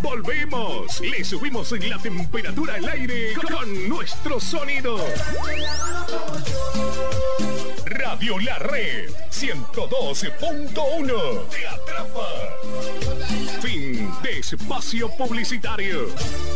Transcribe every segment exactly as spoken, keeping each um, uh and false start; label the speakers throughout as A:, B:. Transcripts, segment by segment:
A: Volvemos. Le subimos la temperatura al aire con nuestro sonido. Radio La Red ciento doce punto uno. Te atrapa. Fin de espacio publicitario.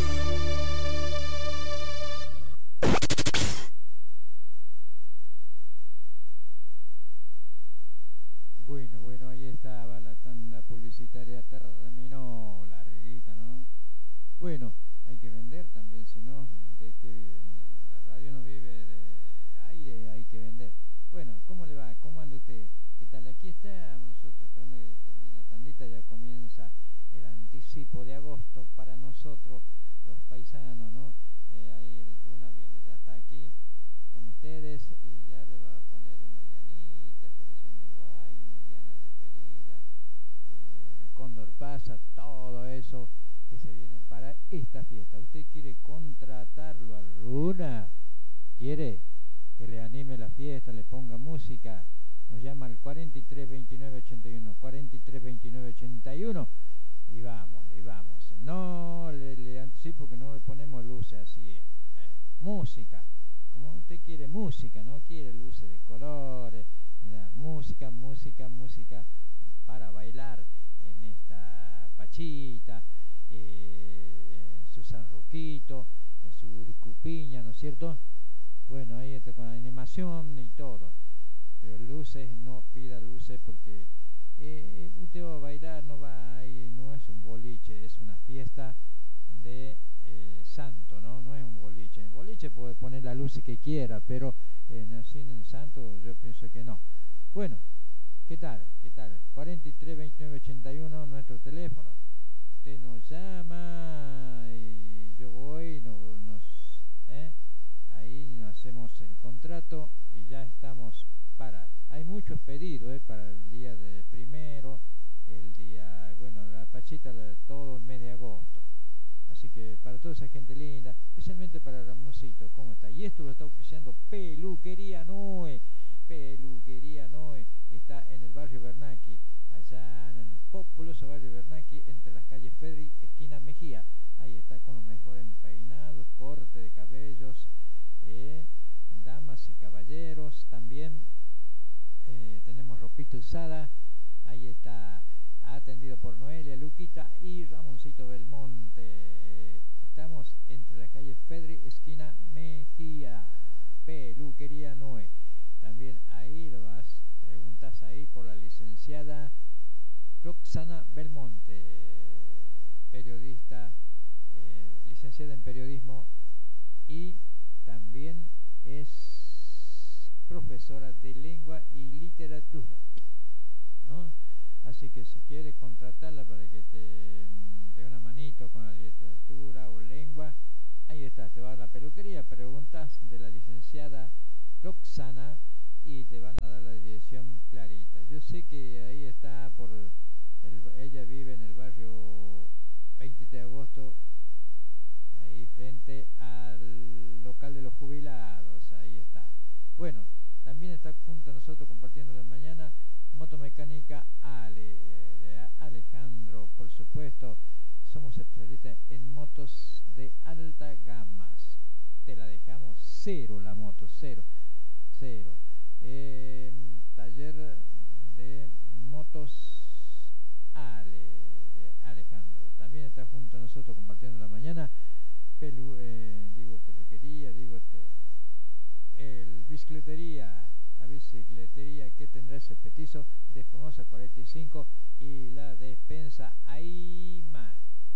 B: Bueno, bueno, ahí estaba la tanda publicitaria, terminó larguita, ¿no? Bueno, hay que vender también, si no, ¿de qué viven? La radio no vive de aire, hay que vender. Bueno, ¿cómo le va? ¿Cómo anda usted? ¿Qué tal? Aquí estamos nosotros esperando que termine la tandita, ya comienza el anticipo de agosto para nosotros, los paisanos, ¿no? Eh, ahí el Runa viene, ya está aquí con ustedes y ya le va a poner una dianita, selección de Guayno, diana despedida, eh, el Cóndor pasa, todo eso que se vienen para esta fiesta. ¿Usted quiere contratarlo al Runa? ¿Quiere que le anime la fiesta, le ponga música? Nos llama al cuarenta y tres veintinueve ochenta y uno, cuarenta y tres veintinueve ochenta y uno y vamos, y vamos. No le, le anticipo que no le ponemos luces así, eh, música, como usted quiere música, no quiere luces de colores, ni nada. Música, música, música para bailar en esta pachita, eh, en su San Roquito, en su Urcupiña, ¿no es cierto? Bueno, ahí está con animación y todo, pero luces, no pida luces porque eh, usted va a bailar, no va ahí, no es un boliche, es una fiesta de eh, santo, ¿no? No es un boliche. En el boliche puede poner la luz que quiera, pero en el cine en santo yo pienso que no. Bueno, ¿qué tal? ¿Qué tal? cuarenta y tres veintinueve ochenta y uno, nuestro teléfono. Usted nos llama y yo voy, no, nos, ¿eh? Ahí nos hacemos el contrato y ya estamos para. Hay muchos pedidos ¿eh? Para el día de primero, el día, bueno, la pachita todo el mes de agosto. Así que para toda esa gente linda, especialmente para Ramoncito, ¿cómo está? Y esto lo está auspiciando Peluquería Noe. Peluquería Noe está en el barrio Bernaqui, allá en el populoso barrio Bernaqui, entre las calles Fedri, esquina Mejía. Ahí está con los mejores peinados, corte de cabellos, eh, damas y caballeros. También eh, tenemos ropita usada. Ahí está, atendido por Noelia, Luquita y Ramoncito Belmonte. Eh, estamos entre las calles Fedri, esquina Mejía. Peluquería Noe. También ahí lo vas, preguntas ahí por la licenciada Roxana Belmonte, periodista, eh, licenciada en periodismo y también es profesora de lengua y literatura, ¿no? Así que si quieres contratarla para que te dé una manito con la literatura o lengua, ahí está, te va a la peluquería, preguntas de la licenciada Roxana y te van a dar la dirección clarita. Yo sé que ahí está por el, ella vive en el barrio veintitrés de agosto, ahí frente al local de los jubilados, ahí está. Bueno, también está junto a nosotros compartiendo la mañana Motomecánica Ale, de Alejandro, por supuesto. Somos especialistas en motos de alta gama. Te la dejamos cero la moto, cero, cero. Eh, taller de motos Ale, de Alejandro. También está junto a nosotros compartiendo la mañana. Pelu, eh, digo peluquería, digo este, el bicicletería, la bicicletería que tendrá ese petizo de Formosa cuarenta y cinco y la despensa Aima,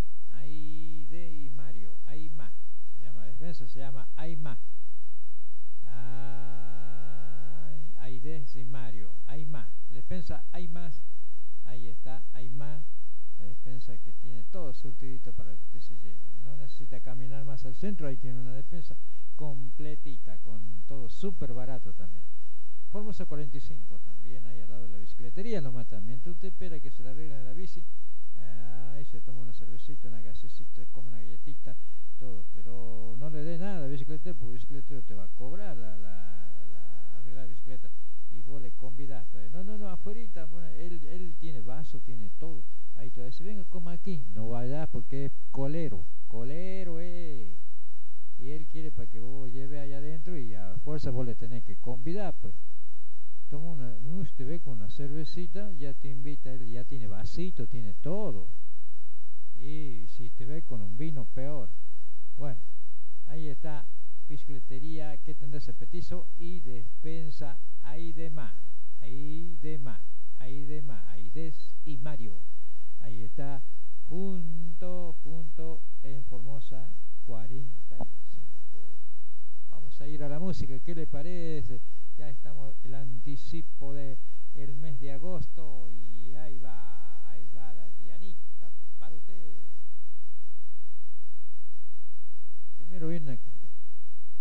B: Aide y Mario, Aima, se llama la despensa, se llama Aima, Aide y Mario, Aima, la despensa Aima, ahí está, Aima, la despensa que tiene todo surtidito para que usted se lleve, no necesita caminar más al centro, ahí tiene una despensa completita, con todo súper barato también. Formosa cuarenta y cinco también ahí al lado de la bicicletería, lo matan. Mientras usted espera que se le arregle la bici, ahí se toma una cervecita, una gasecita, come una galletita, todo, pero no le dé nada al bicicletero, porque el bicicletero te va a cobrar la, la, la arreglar la bicicleta y vos le convidás. No, no, no, afuerita, bueno, él, él tiene vaso, tiene todo, Ahí te dice, venga, coma aquí. No vayas porque es colero. Colero, eh. Y él quiere para que vos lo lleves allá adentro y a fuerza vos le tenés que convidar, pues. Toma una, usted ve con una cervecita, ya te invita, él ya tiene vasito, tiene todo. Y si te ve con un vino, peor. Bueno, ahí está, bicicletería, que tendrás el petizo y despensa, ahí de más, ahí de más, ahí de más, ahí des y Mario. Ahí está, junto, junto en Formosa cuarenta y cinco. Vamos a ir a la música, ¿qué le parece? Ya estamos el anticipo de el mes de agosto y ahí va.